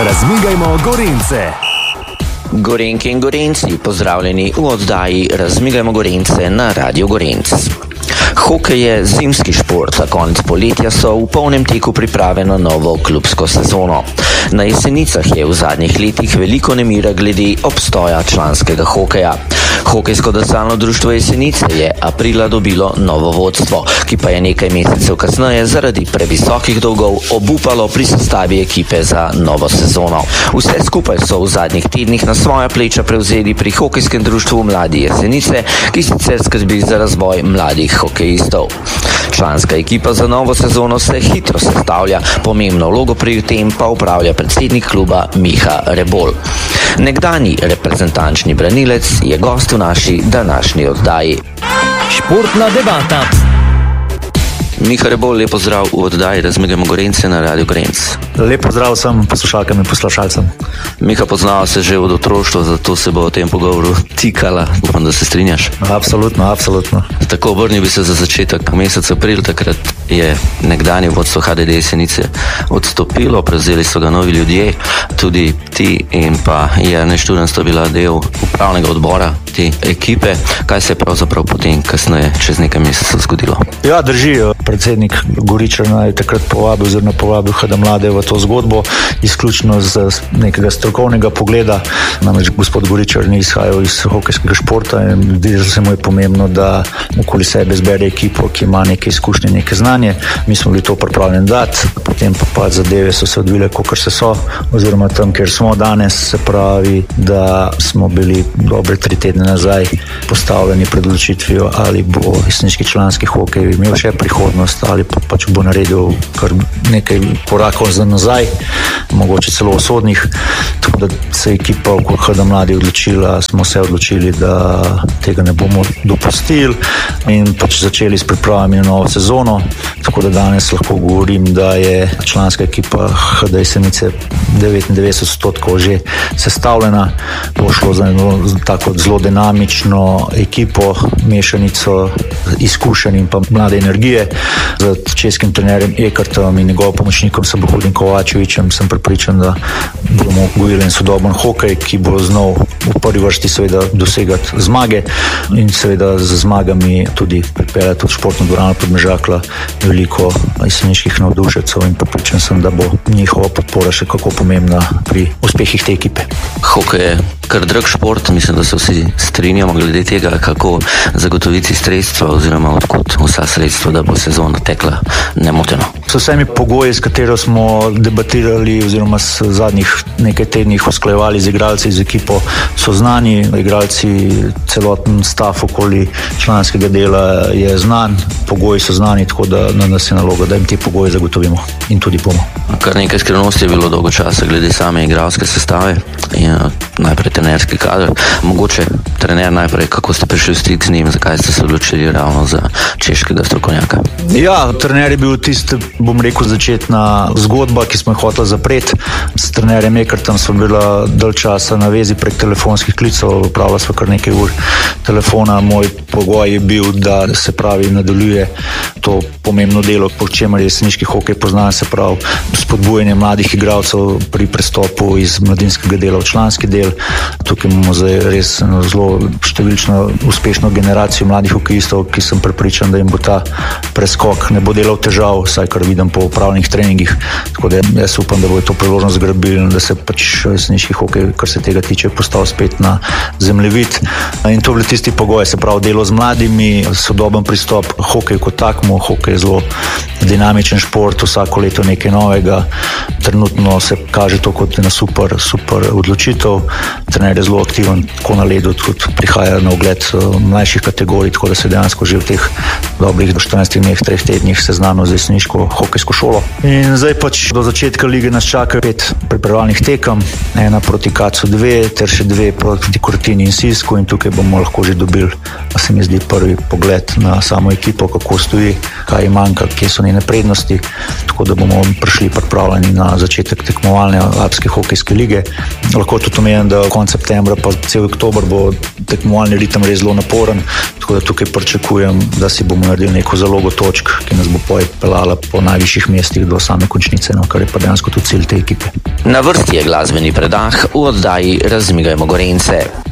Razmigajmo Gorenjce. Gorenjke in Gorenjci, pozdravljeni v oddaji Razmigajmo Gorenjce na Radiu Gorenjc. Hokej je zimski šport, a konec poletja so v polnem teku priprave na novo klubsko sezono. Na Jesenicah je v zadnjih letih veliko nemira glede obstoja članskega hokeja. Hokejsko drsalno društvo Jesenice je aprila dobilo novo vodstvo, ki pa je nekaj mesecev kasneje zaradi previsokih dolgov obupalo pri sestavi ekipe za novo sezono. Vse skupaj so v zadnjih tednih na svoja pleča prevzeli pri Hokejskem društvu Mladi Jesenice, ki sicer skrbi za razvoj mladih hokejistov. Članska ekipa za novo sezono se hitro sestavlja, pomembno vlogo pri tem pa upravlja predsednik kluba Miha Rebolj. Nekdanji reprezentančni branilec je gost v naši današnji oddaji. Športna debata. Miha Rebolj, lep pozdrav v oddaji Razmigajmo Gorenjce na Radiu Gorenjc. Lep pozdrav vsem poslušalkam in poslušalcem. Miha, poznava se že od otroštva, zato se bo o tem pogovoru tikala. Upam, da se strinjaš. Absolutno. Tako obrnil bi se za začetek. Mesec april, takrat je nekdanje vodstvo HDD Jesenice odstopilo, prevzeli so ga novi ljudje, tudi ti in pa Jernej Šturm sta bila del upravnega odbora te ekipe. Kaj se je pravzaprav potem kasneje čez nekaj mesecev zgodilo? Ja, drži. Predsednik Goričar je takrat povabil HD mlade v to zgodbo, izključno z nekega strokovnega pogleda. Namreč gospod Goričar ni izhajal iz hokejskega športa in zdelo se mu je pomembno, da okoli sebe zbere ekipo, ki ima neke izkušnje, neke znanje. Mi smo bili to pripravljeni dati, potem pa zadeve so se odvile, kakor se so, oziroma tam, kjer smo danes, se pravi, da smo bili dobre 3 tedne nazaj postavljeni pred odločitvijo, ali bo jeseniški članski hokej imel še prihodnost ali pač bo naredil kar nekaj korakov za nazaj, mogoče celo usodnih. Tako da se je ekipa okoli HD mladi odločila, smo se odločili, da tega ne bomo dopustili in pač začeli s pripravami na novo sezono. Tako da danes lahko govorim, da je članska ekipa HD Jesenice 99% že sestavljena. Pošlo za eno tako zelo dinamično ekipo, mešanico izkušenj in pa mlade energije. Z českim trenerjem Ekartom in njegovim pomočnikom Sabohudin Kovačevičem sem prepričan, da bomo gojili en sodoben hokej, ki bo znal v prvi vrsti seveda dosegati zmage in seveda z zmagami tudi pripeljati v športno dvorano Podmežakla veliko jeseniških navdušencev in prepričan sem, da bo njihova podpora še kako pomembna pri uspehih te ekipe. Hokej je kar drag šport, mislim, da se vsi strinjamo glede tega, kako zagotoviti sredstva oziroma odkud vsa sredstva, da bo sezona tekla nemoteno. S vsemi pogoji, s katero smo debatirali oziroma s zadnjih nekaj tednih usklajevali z igralci, z ekipo, so znani. Igralci, celoten stav okoli članskega dela je znan, pogoji so znani, tako da na nas je naloga, da jim te pogoje zagotovimo in tudi bomo. Kar nekaj skrivnosti je bilo dolgo časa glede same igralske sestave in najprej trenerski kader. Mogoče trener najprej, kako ste prišli v stik z njim, zakaj ste se odločili ravno za češkega strokovnjaka? Ja, trener je bil tisti, bom rekel, začetna zgodba, ki smo jo hoteli zapreti. S trenerjem Ekartom smo bila dalj časa na vezi prek telefonskih klicev, upravila smo kar nekaj ur telefona. Moj pogoj je bil, da se pravi nadaljuje to pomembno delo, po čemer je jeseniški hokej poznan, se pravi spodbujanje mladih igralcev pri prestopu iz mladinskega dela v članski del. Tukaj imamo zdaj res zelo številčno uspešno generacijo mladih hokejistov, ki sem prepričan, da jim bo ta preskok ne bo delal težav, vsaj kar vidim po upravljenih treningih. Tako da jaz upam, da bo to priložnost zgrabili in da se pač jeseniški hokej, kar se tega tiče, postal spet na zemljevid. In to bili tisti pogoji, se pravi delo z mladimi, sodoben pristop hokej kot takmu. Hokej je zelo dinamičen šport, vsako leto nekaj novega. Trenutno se kaže to kot ena super odločitev. Trener je zelo aktiven, tako na ledu, tudi prihaja na ogled mlajših kategorij, tako da se dejansko že v teh dobrih 14 dneh, 3 tednih seznanil z jeseniško hokejsko šolo. In zdaj pač do začetka lige nas čaka 5 pripravljalnih tekem, 1 proti Kacu 2, ter še 2 proti Kortini in Sisku, in tukaj bomo lahko že dobili, se mi zdi, prvi pogled na samo ekipo, kako stoji, kaj ji manjka, kje so njene prednosti, tako da bomo prišli pripravljeni na začetek tekmovalne alpske hokejske lige. Lahko tudi omenim, pričakujem, da konec septembra pa cel oktober bo tekmovalni ritem res zelo naporen, tako da tukaj pričakujem, da si bomo naredili neko zalogo točk, ki nas bo peljala po najvišjih mestih do same končnice, kar je pa dejansko tudi cilj te ekipe. Na vrsti je glasbeni predah v oddaji Razmigajmo Gorenjce.